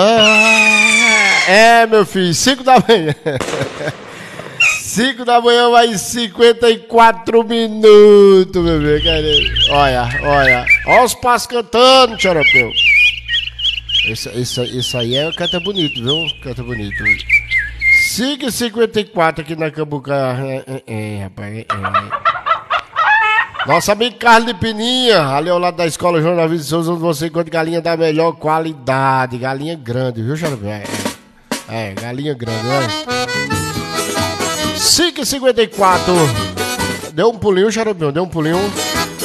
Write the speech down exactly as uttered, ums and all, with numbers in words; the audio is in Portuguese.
Ah, é, meu filho, cinco da manhã. cinco da manhã, mais cinquenta e quatro minutos, meu bem. Olha, olha. Olha os passos cantando, xaropeu. Isso, isso, isso aí é, canta bonito, viu? Canta bonito. cinco e cinquenta e quatro aqui na Cambuca. É, é, é, rapaz. É, é. Nosso amigo Carlos de Pininha, ali ao lado da Escola João Davi de Souza, onde você encontra galinha da melhor qualidade. Galinha grande, viu, xaropeu? É, é, é, galinha grande, né? cinco e cinquenta e quatro. Deu um pulinho, xaropeu, deu um pulinho.